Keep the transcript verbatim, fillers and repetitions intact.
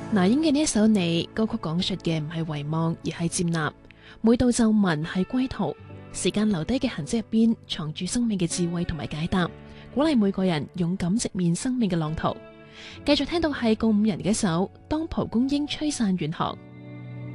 那英嘅呢一首你歌曲講述嘅唔係遺忘，而係接納。每道皺紋係歸途，時間留低嘅痕跡入邊藏住生命嘅智慧同埋解答，鼓勵每個人勇敢直面生命嘅浪途。繼續聽到係告五人嘅一首《當蒲公英吹散遠航》。